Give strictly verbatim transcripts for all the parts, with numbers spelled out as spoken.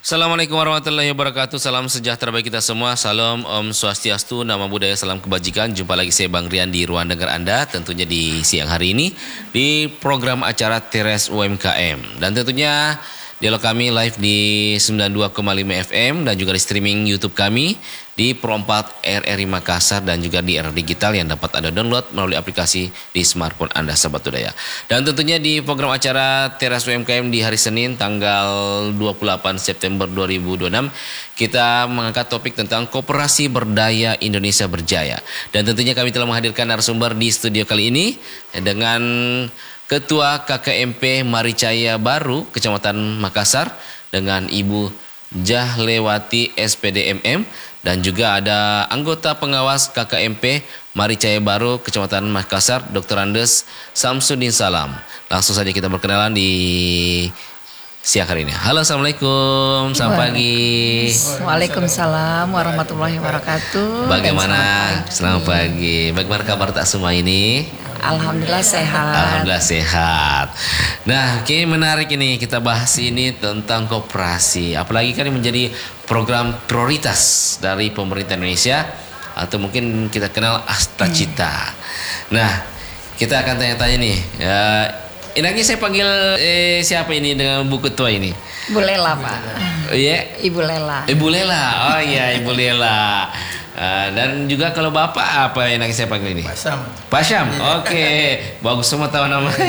Assalamualaikum warahmatullahi wabarakatuh. Salam sejahtera bagi kita semua. Salam Om Swastiastu, Nama Budaya, Salam Kebajikan. Jumpa lagi saya Bang Rian di ruang dengar Anda. Tentunya di siang hari ini di program acara Teres U M K M. Dan tentunya dialog kami live di sembilan puluh dua koma lima F M dan juga di streaming YouTube kami di Pro empat R R I Makassar dan juga di R R Digital yang dapat Anda download melalui aplikasi di smartphone Anda, sahabat budaya. Dan tentunya di program acara Teras U M K M di hari Senin tanggal dua puluh delapan September dua ribu dua puluh enam kita mengangkat topik tentang Koperasi Berdaya Indonesia Berjaya. Dan tentunya kami telah menghadirkan narasumber di studio kali ini dengan Ketua K K M P Maricaya Baru Kecamatan Makassar dengan Ibu Jahlewati S P D M M dan juga ada anggota pengawas K K M P Maricaya Baru Kecamatan Makassar Doktor Andes Samsudin Salam. Langsung saja kita berkenalan di siang hari ini. Halo, assalamualaikum, selamat pagi. Waalaikumsalam warahmatullahi wabarakatuh. Bagaimana? Selamat pagi. Bagaimana kabar tak semua ini? Alhamdulillah sehat. Alhamdulillah sehat. Nah, oke, menarik ini kita bahas ini tentang koperasi. Apalagi kan ini menjadi program prioritas dari pemerintah Indonesia atau mungkin kita kenal Astacita. Hmm. Nah, kita akan tanya-tanya nih. Ya, enaknya saya panggil eh, siapa ini dengan Bu Ketua ini? Bu Lela, Pak. Oh iya? Ibu Lela. Ibu Lela. Oh iya, Ibu Lela. Uh, dan juga kalau Bapak apa yang saya panggil ini? Pak Syam. Pak Syam. Oke, okay. Bagus semua tahu namanya.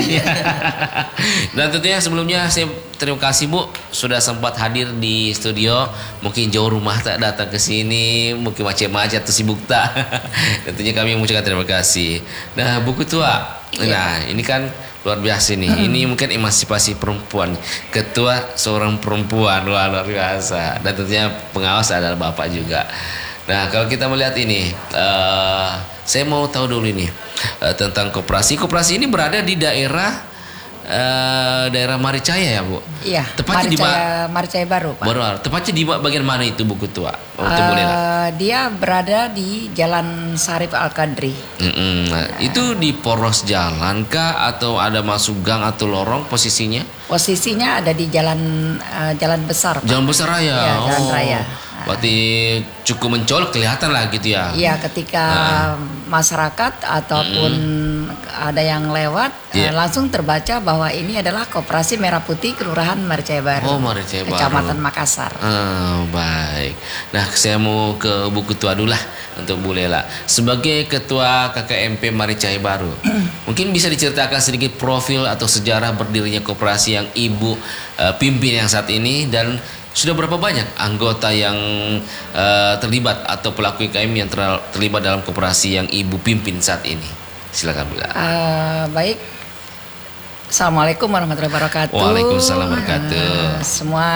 Dan tentunya sebelumnya saya terima kasih Bu sudah sempat hadir di studio. Mungkin jauh rumah tak datang ke sini, mungkin macet-macet atau sibuk tak. Tentunya kami mengucapkan terima kasih. Nah, Bu Ketua. Nah, ini kan luar biasa nih. Ini mungkin emansipasi perempuan. Ketua seorang perempuan luar, luar biasa. Dan tentunya pengawas adalah Bapak juga. Nah, kalau kita melihat ini, uh, saya mau tahu dulu ini uh, tentang koperasi. Koperasi ini berada di daerah uh, daerah Maricaya ya, Bu? Iya. Tepatnya di Maricaya, Maricaya Baru, Pak. Baru. Tepatnya di bagian mana itu, Bu Ketua? Oh, uh, dia berada di Jalan Sarif Al-Kadri. Mm-mm. Nah, uh, itu di poros jalan kah atau ada masuk gang atau lorong posisinya? Posisinya ada di jalan uh, jalan besar, Pak. Jalan besar raya. Ya, oh. Jalan raya. Berarti cukup mencolok kelihatan lah gitu ya. Iya, ketika uh. masyarakat ataupun mm. ada yang lewat yeah. uh, langsung terbaca bahwa ini adalah Koperasi Merah Putih Kelurahan Maricaya Baru. Oh, Maricaya Baru. Kecamatan Makassar. Oh, baik. Nah, saya mau ke Bu Ketua dulu lah untuk Bu Lela. Sebagai Ketua K K M P Maricaya Baru, mungkin bisa diceritakan sedikit profil atau sejarah berdirinya koperasi yang Ibu uh, pimpin yang saat ini dan sudah berapa banyak anggota yang uh, terlibat atau pelaku U M K M yang ter terlibat dalam koperasi yang Ibu pimpin saat ini? Silakan Bu. Uh, baik. Assalamualaikum warahmatullahi wabarakatuh. Waalaikumsalam warahmatullahi wabarakatuh. Uh, semua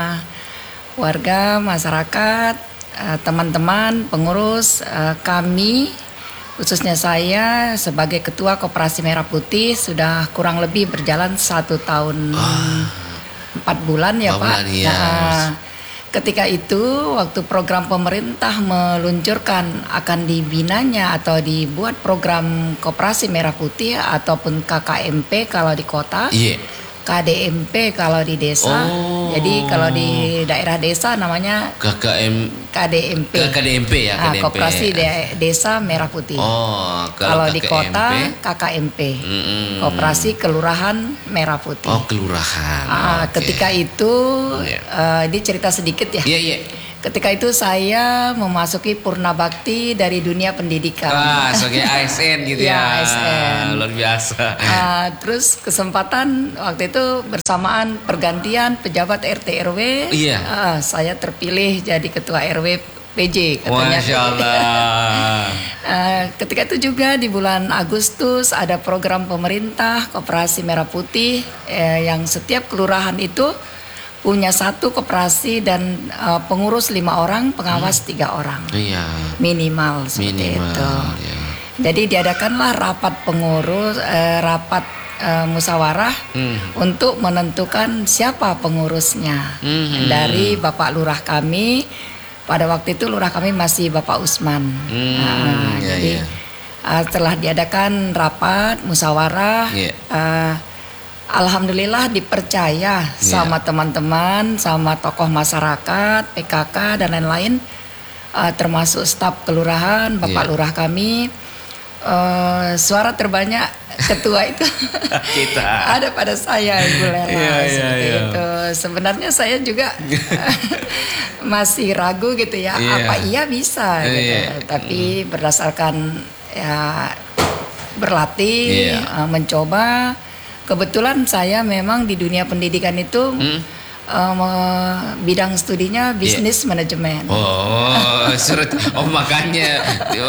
warga, masyarakat, uh, teman-teman, pengurus uh, kami, khususnya saya sebagai Ketua Koperasi Merah Putih sudah kurang lebih berjalan satu tahun. Oh. Empat bulan ya Pak. Iya. Nah, ketika itu waktu program pemerintah meluncurkan akan dibinanya atau dibuat program Koperasi Merah Putih ataupun K K M P kalau di kota, yeah. K D M P kalau di desa. Oh. Jadi kalau di daerah desa namanya K K M K D M P. K D M P ya. Nah, Koperasi de Desa Merah Putih. Oh, kalau, kalau di kota K K M P. Mm-mm. Koperasi Kelurahan Merah Putih. Oh, kelurahan. Ah, okay. Ketika itu, oh, yeah. uh, ini cerita sedikit ya. Iya, yeah, iya. Yeah. Ketika itu saya memasuki Purna Bakti dari dunia pendidikan. Ah, sebagai A S N gitu ya. Ya, A S N. Luar biasa. Uh, terus kesempatan waktu itu bersamaan pergantian pejabat R T R W. Iya. Uh, saya terpilih jadi ketua R W P J katanya. Masya Allah. uh, ketika itu juga di bulan Agustus ada program pemerintah Koperasi Merah Putih eh, yang setiap kelurahan itu punya satu koperasi dan uh, pengurus lima orang, pengawas hmm. tiga orang, iya. minimal seperti minimal, itu. Ya. Jadi diadakanlah rapat pengurus, uh, rapat uh, musyawarah hmm. untuk menentukan siapa pengurusnya. Hmm. Dari Bapak Lurah kami, pada waktu itu Lurah kami masih Bapak Usman. Hmm. Nah, ya, jadi ya. Uh, setelah diadakan rapat musyawarah. Ya. Uh, Alhamdulillah dipercaya yeah. sama teman-teman, sama tokoh masyarakat, P K K dan lain-lain, uh, termasuk staf kelurahan, Bapak yeah. Lurah kami. Uh, suara terbanyak ketua itu kita ada pada saya, Ibu Lela. yeah, seperti yeah, yeah. itu. Sebenarnya saya juga masih ragu gitu ya, yeah. apa iya bisa gitu. Yeah. Tapi berdasarkan ya berlatih, yeah. uh, mencoba. Kebetulan saya memang di dunia pendidikan itu hmm. um, bidang studinya bisnis yeah. manajemen. Oh, surat, oh makanya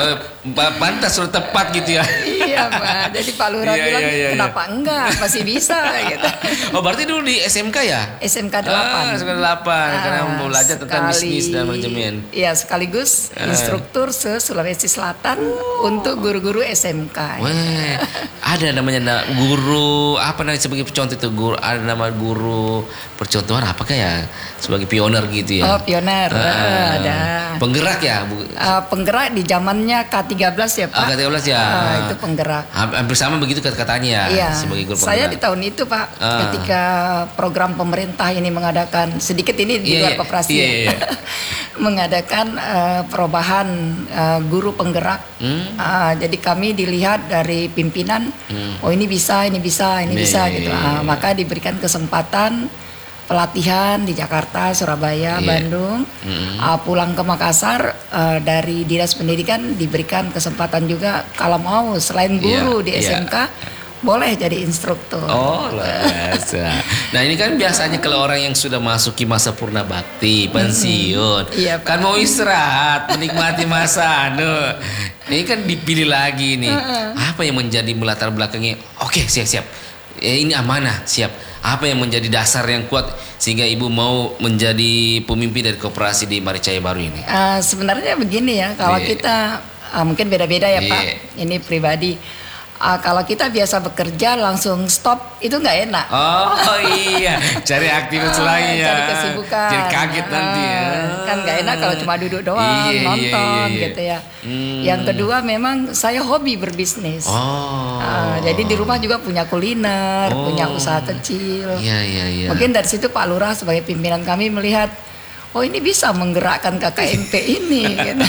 pantas surat tepat gitu ya. Iya Pak, jadi Pak Lurah yeah, bilang yeah, yeah, kenapa yeah. enggak, masih bisa gitu. Oh berarti dulu di S M K ya? S M K delapan. Ah, S M K delapan, ah, karena mau belajar tentang bisnis dan manajemen. Iya, sekaligus ah. instruktur se Sulawesi Selatan oh. untuk guru-guru S M K. Weh, ada namanya guru apa namanya sebagai contoh itu guru, ada nama guru percontohan apakah ya sebagai pioner gitu ya? Oh pioner, uh, uh, ada. Penggerak ya? Bu? Uh, penggerak di zamannya K tiga belas ya Pak. Ah, K tiga belas ya. Uh, itu penggerak. Hampir sama begitu kata-katanya iya. sebagai guru penggerak. Saya di tahun itu Pak, uh. ketika program pemerintah ini mengadakan sedikit ini di yeah, luar koperasi, yeah, yeah, yeah. mengadakan uh, perubahan uh, guru penggerak. Hmm. Uh, jadi kami dilihat dari pimpinan, hmm. oh ini bisa, ini bisa, ini yeah, bisa yeah, gitu. Uh, maka diberikan kesempatan pelatihan di Jakarta, Surabaya, yeah. Bandung. Mm-hmm. uh, pulang ke Makassar, uh, dari Dinas Pendidikan diberikan kesempatan juga kalau mau selain guru yeah. di S M K yeah. boleh jadi instruktur. Oh luar biasa. Nah ini kan biasanya kalau orang yang sudah masuki masa purna bakti, pensiun, mm-hmm. yeah, kan mau istirahat, menikmati masa anu. Ini kan dipilih lagi nih. Uh-uh. Apa yang menjadi melatar belakangnya? Oke siap-siap. Eh, ini amanah siap. Apa yang menjadi dasar yang kuat sehingga ibu mau menjadi pemimpin dari koperasi di Maricaya Baru ini? Uh, sebenarnya begini ya, kalau yeah. kita uh, mungkin beda-beda ya yeah. Pak. Ini pribadi. Uh, kalau kita biasa bekerja langsung stop itu nggak enak. Oh iya, cari aktivitas uh, lagi ya. Cari kesibukan. Jadi kaget uh, nanti ya. Kan nggak enak kalau cuma duduk doang iya, nonton iya, iya, iya. gitu ya. Hmm. Yang kedua memang saya hobi berbisnis. Oh. Uh, jadi di rumah juga punya kuliner, oh. punya usaha kecil. Iya iya iya. Mungkin dari situ Pak Lurah sebagai pimpinan kami melihat, oh ini bisa menggerakkan K K M P ini. Gitu.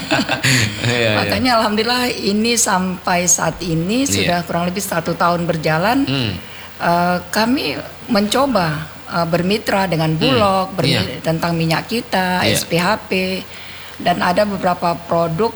iya, Makanya iya. alhamdulillah ini sampai saat ini iya. sudah kurang lebih satu tahun berjalan. Hmm. Uh, kami mencoba uh, bermitra dengan Bulog, hmm. bermitra iya. tentang minyak kita, iya. S P H P, dan ada beberapa produk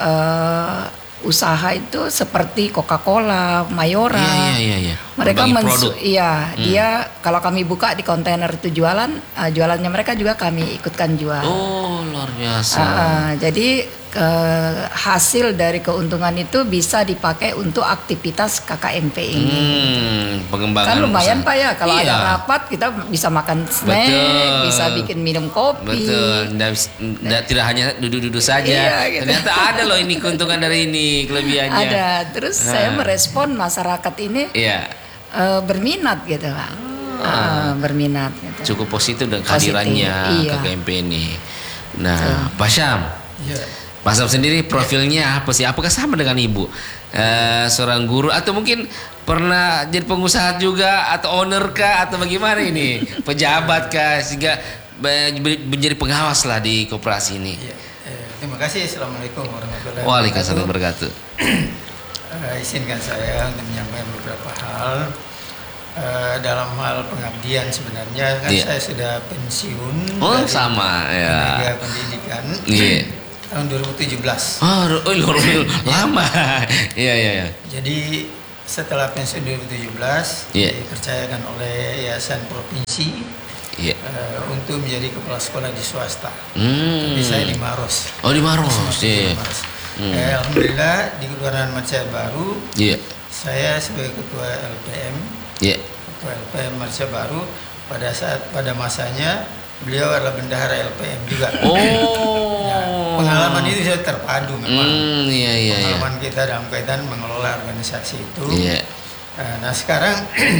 uh, usaha itu seperti Coca-Cola, Mayora. Iya, iya, iya. Mereka mensu iya, hmm. dia kalau kami buka di kontainer itu jualan, uh, jualannya mereka juga kami ikutkan jual. Oh, luar biasa. Uh, jadi uh, hasil dari keuntungan itu bisa dipakai untuk aktivitas K K M P ini. Hmm, pengembangan kan lumayan usaha. Pak ya, kalau iya. ada rapat kita bisa makan snack, betul. bisa bikin minum kopi. Betul. Nggak, nggak, tidak hanya duduk-duduk saja. Iya, gitu. Ternyata ada loh ini keuntungan dari ini, kelebihannya. Ada. Terus ah. saya merespon masyarakat ini. Iya. Uh, berminat gitu Pak, uh, berminat. Gitu. Cukup positif dengan kehadirannya iya. K K M P ini. Nah, uh. Pak Syam, yeah. Pak Syam sendiri profilnya apa sih? Apakah sama dengan ibu? Uh, seorang guru atau mungkin pernah jadi pengusaha juga atau owner kah atau bagaimana ini? Pejabat kah sehingga menjadi pengawas lah di koperasi ini? Yeah. Eh, terima kasih. Assalamualaikum warahmatullahi wabarakatuh. Waalaikumsalam warahmatullahi wabarakatuh. Uh, izinkan saya untuk menyampaikan beberapa hal uh, dalam hal pengabdian. Sebenarnya kan yeah. saya sudah pensiun oh, dari sama ya tenaga pendidikan yeah. tahun dua ribu tujuh belas. Oh, oh luar lama. Iya iya iya. Jadi setelah pensiun dua ribu tujuh belas yeah. dipercayakan oleh Yayasan Provinsi yeah. uh, untuk menjadi kepala sekolah di swasta. Hmm. Tapi saya di Maros. Oh di Maros. Iya. Yeah. Hmm. Eh, Alhamdulillah di Kelurahan Maricaya Baru, yeah. saya sebagai ketua L P M, yeah. ketua L P M Maricaya Baru pada saat pada masanya beliau adalah bendahara L P M juga. Oh, nah, pengalaman itu sudah terpadu memang. Hmm, iya, iya, pengalaman iya. kita dalam kaitan mengelola organisasi itu. Yeah. Nah sekarang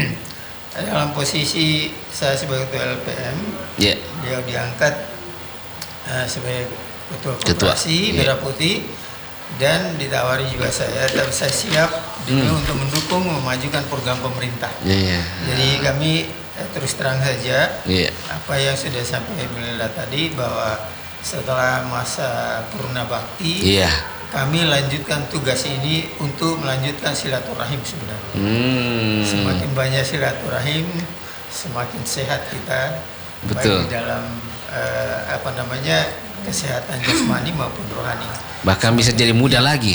dalam posisi saya sebagai ketua L P M, yeah. beliau diangkat uh, sebagai ketua koperasi Merah Putih. Dan ditawari juga saya, tapi saya siap demi Hmm. untuk mendukung memajukan program pemerintah. Iya. Jadi kami eh, terus terang saja Iya. apa yang sudah sampai Belanda tadi, bahwa setelah masa Purna Bakti, Iya. kami lanjutkan tugas ini untuk melanjutkan silaturahim sebenarnya. Hmm. Semakin banyak silaturahim, semakin sehat kita, Betul. baik di dalam eh, apa namanya kesehatan jasmani maupun rohani. Bahkan bisa jadi muda lagi.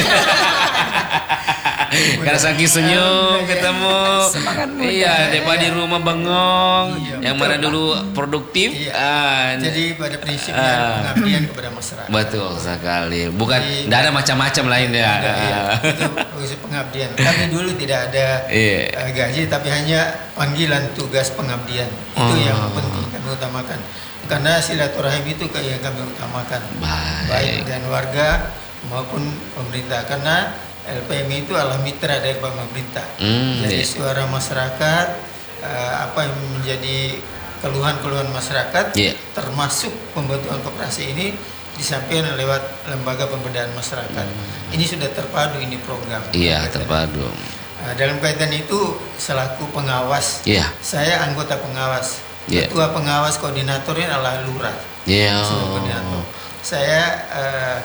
Karena saking senyum ketemu. Semangat muda. Iya, daripada di rumah bengong. Iya, yang betul, mana Pak. dulu produktif. Iya. ah, Jadi pada prinsipnya Ah. pengabdian kepada masyarakat. Betul sekali. Bukan, Jadi- tidak ada macam-macam lain ya. Ada, iya. Ah. Itu fungsi pengabdian. Kami dulu tidak ada Iya. eh, gaji, tapi hanya panggilan tugas pengabdian. Itu Oh. yang penting kami utamakan. Karena silaturahim itu yang kami utamakan. Baik. Baik dengan warga maupun pemerintah. Karena L P M itu adalah mitra dari pemerintah. Hmm, Jadi iya. suara masyarakat, eh, apa yang menjadi keluhan-keluhan masyarakat, Iya. termasuk pembentukan koperasi ini disampaikan lewat lembaga pemberdayaan masyarakat. Ini sudah terpadu ini program. Hmm. Iya, Kaitan- terpadu. Nah, dalam kaitan itu selaku pengawas, Iya. saya anggota pengawas. Iya. Ketua pengawas koordinatornya adalah lurah. Iya. Sebagai koordinator. Saya eh,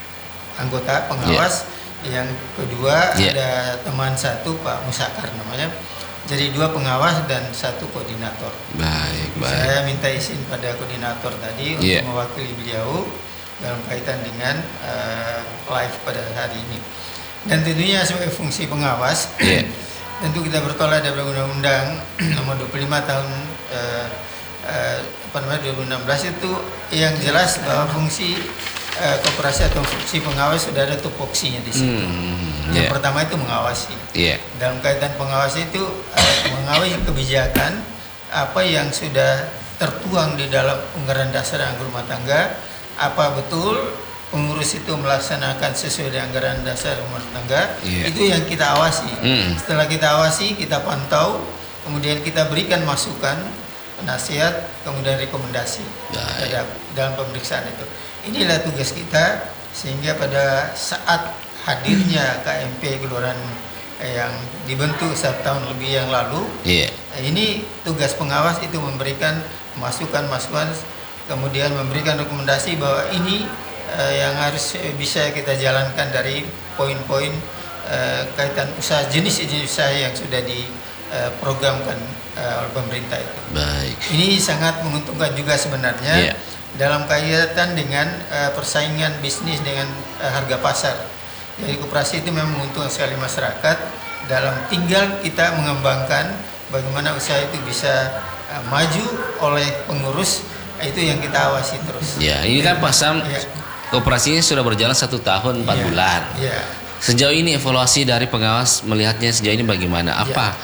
anggota pengawas. Yang kedua Iya. ada teman satu Pak Musakar namanya. Jadi dua pengawas dan satu koordinator. Baik, baik. Saya minta izin pada koordinator tadi Iya. untuk mewakili beliau dalam kaitan dengan eh, live pada hari ini. Dan tentunya sebagai fungsi pengawas, Iya. tentu kita bertolak dari Undang-Undang Nomor dua puluh lima tahun eh, eh, apa namanya dua ribu enam belas itu yang jelas bahwa fungsi eh, koperasi atau fungsi pengawas sudah ada tupoksinya di situ. Hmm, Yang iya. pertama itu mengawasi. Iya. Dalam kaitan pengawas itu eh, mengawasi kebijakan apa yang sudah tertuang di dalam anggaran dasar anggaran rumah tangga, apa betul pengurus itu melaksanakan sesuai dengan anggaran dasar rumah tangga. Iya. Itu yang kita awasi. Hmm. Setelah kita awasi, kita pantau, kemudian kita berikan masukan, nasihat, kemudian rekomendasi Baik. terhadap dalam pemeriksaan itu. Inilah tugas kita, sehingga pada saat hadirnya K M P Kelurahan yang dibentuk satu tahun lebih yang lalu, Iya. ini tugas pengawas itu memberikan masukan-masukan, kemudian memberikan rekomendasi bahwa ini eh, yang harus eh, bisa kita jalankan dari poin-poin eh, kaitan usaha, jenis-jenis usaha yang sudah diprogramkan eh, oleh pemerintah itu. Baik. Ini sangat menguntungkan juga sebenarnya Iya. dalam kaitan dengan eh, persaingan bisnis dengan eh, harga pasar. Jadi koperasi itu memang menguntungkan sekali masyarakat, dalam tinggal kita mengembangkan bagaimana usaha itu bisa eh, maju oleh pengurus, itu yang kita awasi terus. Ya, ini kan Pak Sam, Ya. kooperasinya sudah berjalan satu tahun empat Ya. bulan. Ya. Sejauh ini evaluasi dari pengawas melihatnya sejauh ini bagaimana? Apa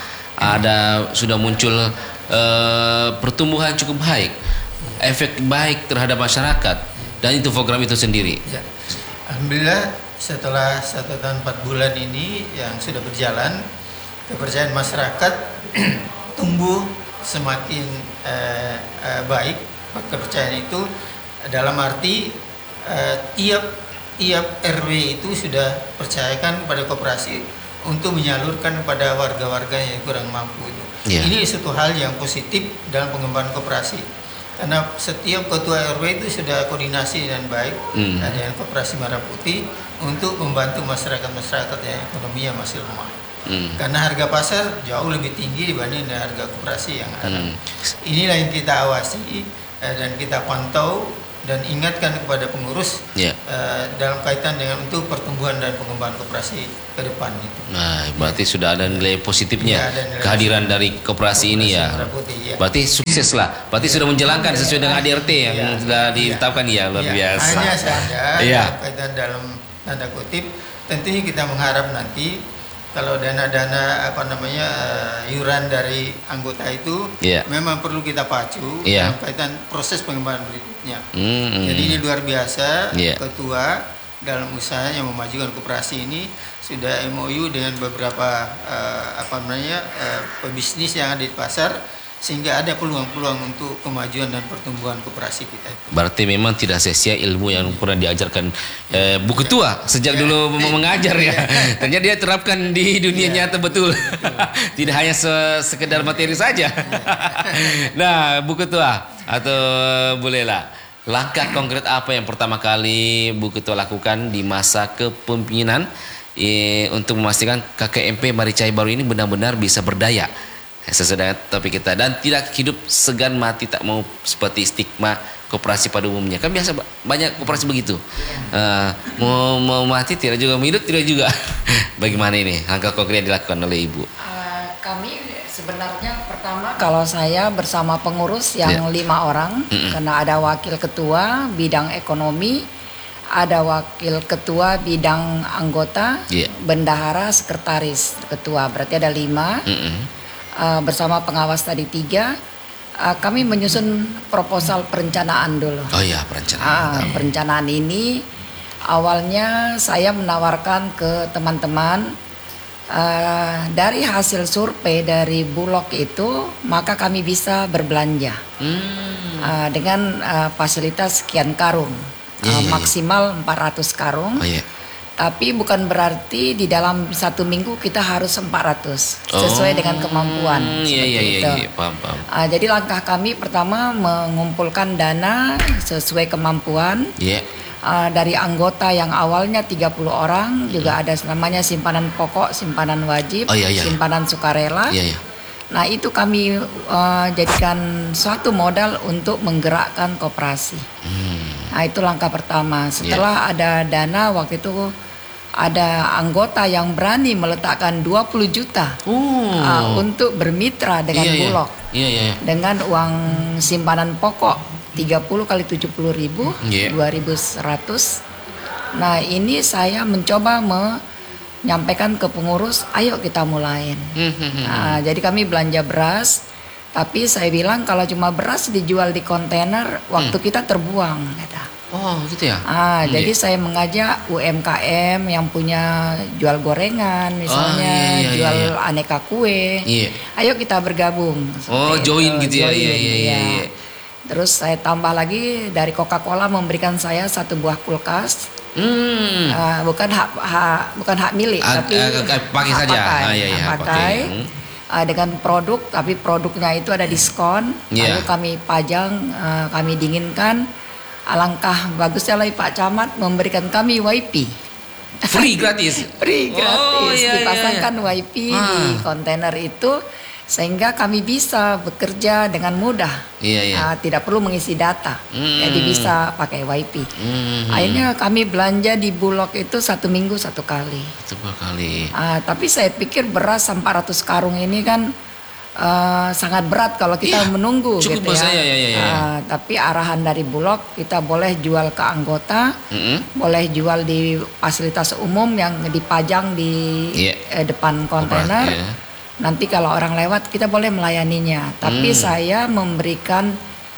ada sudah muncul eh, pertumbuhan cukup baik, efek baik terhadap masyarakat dan itu program itu sendiri? Ya. Alhamdulillah setelah satu tahun empat bulan ini yang sudah berjalan, kepercayaan masyarakat tumbuh semakin eh, eh, baik. Kepercayaan itu dalam arti eh, tiap tiap R W itu sudah percayakan kepada koperasi untuk menyalurkan kepada warga-warga yang kurang mampu itu. Ya. Ini suatu hal yang positif dalam pengembangan koperasi. Karena setiap ketua R W itu sudah koordinasi dengan baik Hmm. dengan Koperasi Merah Putih untuk membantu masyarakat-masyarakat yang ekonominya masih lemah. Hmm. Karena harga pasar jauh lebih tinggi dibanding dengan harga koperasi yang ada. Hmm. Inilah yang kita awasi eh, dan kita pantau dan ingatkan kepada pengurus Ya. eh, dalam kaitan dengan untuk pertumbuhan dan pengembangan koperasi ke depan itu. Nah, berarti sudah ada nilai positifnya Ya, ada nilai kehadiran dari koperasi ini ya. Merah Putih, ya. Berarti sukses lah. Berarti sudah menjalankan sesuai dengan A D R T yang Ya. sudah Ya. ditetapkan ya, luar Ya, biasa. Hanya saja Iya. dalam kaitan dalam tanda kutip, tentunya kita mengharap nanti kalau dana-dana apa namanya eh, iuran dari anggota itu Iya. memang perlu kita pacu Iya. dalam kaitan proses pengembangan berikutnya. Hmm. Jadi ini luar biasa, Iya. ketua dalam usahanya memajukan koperasi ini sudah M O U dengan beberapa eh, apa namanya eh, pebisnis yang ada di pasar sehingga ada peluang-peluang untuk kemajuan dan pertumbuhan koperasi kita. Berarti memang tidak sia-sia ilmu yang pernah diajarkan eh, Bu Ketua sejak ya. dulu mengajar ya. Ternyata dia terapkan di dunia ya. nyata betul. Tidak hanya se sekedar materi saja. Nah, Bu Ketua atau Bu Lela, langkah konkret apa yang pertama kali Bu Ketua lakukan di masa kepemimpinan eh, untuk memastikan K K M P Maricai Baru ini benar-benar bisa berdaya sesuai dengan topik kita dan tidak hidup segan mati tak mau seperti stigma koperasi pada umumnya? Kan biasa banyak koperasi begitu, uh, mau, mau mati tidak juga, mau hidup tidak juga. Bagaimana ini langkah konkret yang dilakukan oleh Ibu? Uh, kami sebenarnya pertama kalau saya bersama pengurus yang yeah. lima orang, mm-mm. karena ada wakil ketua bidang ekonomi, ada wakil ketua bidang anggota, yeah. bendahara, sekretaris ketua, berarti ada lima. Mm-mm. Uh, bersama pengawas tadi tiga, uh, kami menyusun proposal perencanaan dulu. Oh ya, perencanaan. Uh, perencanaan ini awalnya saya menawarkan ke teman-teman uh, dari hasil survei dari Bulog itu, maka kami bisa berbelanja hmm. uh, dengan uh, fasilitas sekian karung, yeah, uh, yeah, maksimal yeah. empat ratus karung. Oh, yeah. Tapi bukan berarti di dalam satu minggu kita harus empat ratus sesuai oh, dengan kemampuan. Iya, iya, iya, iya, paham, paham. Uh, jadi langkah kami pertama mengumpulkan dana sesuai kemampuan. Yeah. Uh, dari anggota yang awalnya tiga puluh orang, juga ada namanya simpanan pokok, simpanan wajib, oh, iya, iya. simpanan sukarela. Iya, iya. Nah itu kami uh, jadikan suatu modal untuk menggerakkan koperasi. Hmm. Nah itu langkah pertama. Setelah yeah. ada dana, waktu itu ada anggota yang berani meletakkan dua puluh juta oh. uh, untuk bermitra dengan yeah, Bulog yeah. Yeah, yeah. dengan uang simpanan pokok tiga puluh kali tujuh puluh ribu, yeah. dua ribu seratus. Nah ini saya mencoba menyampaikan ke pengurus, ayo kita mulai. Nah, jadi kami belanja beras, tapi saya bilang kalau cuma beras dijual di kontainer, waktu hmm. kita terbuang, kata. Oh gitu ya. Ah, hmm, jadi iya. saya mengajak U M K M yang punya jual gorengan, misalnya oh, iya, iya, jual iya. aneka kue. Iya. Ayo kita bergabung. Oh join gitu ya. Join, iya, iya, iya, iya. Terus saya tambah lagi dari Coca-Cola memberikan saya satu buah kulkas. Hmm. Uh, bukan hak, hak bukan hak milik, A, tapi uh, pakai saja. Pakai, ah, iya, iya, pakai. pakai. Hmm. Uh, dengan produk, tapi produknya itu ada diskon. Yeah. Lalu kami pajang, uh, kami dinginkan. Alangkah bagusnya lagi Pak Camat memberikan kami Y P. Free gratis. Free gratis. Oh, iya, dipasangkan iya. Y P ah. di kontainer itu sehingga kami bisa bekerja dengan mudah. Iya, iya. Uh, tidak perlu mengisi data. Hmm. Jadi bisa pakai Y P. Hmm. Akhirnya kami belanja di Bulog itu satu minggu satu kali. Satu kali. Uh, tapi saya pikir beras empat ratus karung ini kan Uh, sangat berat kalau kita ya, menunggu gitu ya. Ya, ya, ya, ya. Uh, tapi arahan dari Bulog kita boleh jual ke anggota, mm-hmm. boleh jual di fasilitas umum yang dipajang di yeah. eh, depan kontainer. Yeah. Nanti kalau orang lewat kita boleh melayaninya. Tapi mm. saya memberikan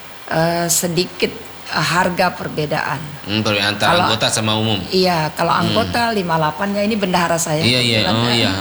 uh, sedikit uh, harga perbedaan. Mm, antara kalau, anggota sama umum. Iya, kalau anggota mm. lima puluh delapan ya ini bendahara saya. Iya iya. Oh iya.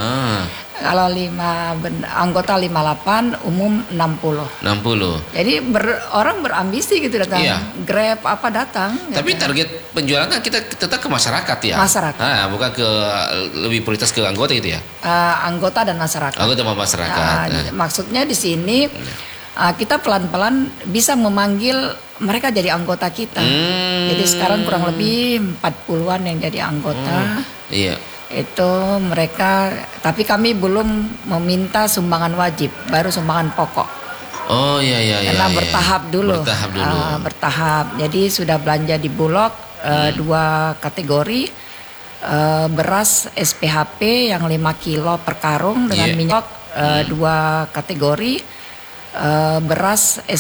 Kalau lima anggota lima puluh delapan, umum enam puluh. enam puluh. Jadi ber, orang berambisi gitu datang. Iya. Grab apa datang. Tapi gitu. Target penjualan kan kita tetap ke masyarakat ya. Masyarakat. Nah, bukan ke lebih prioritas ke anggota gitu ya. Uh, anggota dan masyarakat. Anggota dan masyarakat. Uh, nah. Maksudnya di sini uh, kita pelan-pelan bisa memanggil mereka jadi anggota kita. Hmm. Jadi sekarang kurang lebih empat puluhan yang jadi anggota. Oh, iya. Itu mereka, tapi kami belum meminta sumbangan wajib, baru sumbangan pokok. Oh iya iya iya. Karena iya, bertahap dulu. Bertahap dulu. Uh, bertahap. Jadi sudah belanja di Bulog uh, hmm. dua kategori, uh, beras S P H P yang lima kilo per karung dengan yeah. minyak uh, hmm. dua kategori, uh, beras